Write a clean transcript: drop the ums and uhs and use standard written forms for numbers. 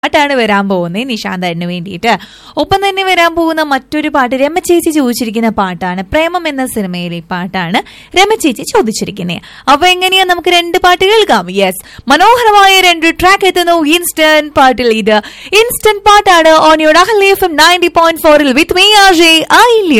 പാട്ടാണ് വരാൻ പോകുന്നത് നിശാന്തന് വേണ്ടിയിട്ട്. ഒപ്പം തന്നെ വരാൻ പോകുന്ന മറ്റൊരു പാട്ട് രമ ചേച്ചി ചോദിച്ചിരിക്കുന്ന പാട്ടാണ്. പ്രേമം എന്ന സിനിമയിലെ പാട്ടാണ് രമ ചേച്ചി ചോദിച്ചിരിക്കുന്നത്. അപ്പൊ എങ്ങനെയാ നമുക്ക് രണ്ട് പാട്ട് കേൾക്കാം? യെസ്, മനോഹരമായ രണ്ട് ട്രാക്ക് എത്തുന്നു ഇൻസ്റ്റന്റ് പാട്ടിൽ. ഇത് ഇൻസ്റ്റന്റ് പാട്ടാണ് on your Ahalya FM 90.4 with me RJ Ayilya.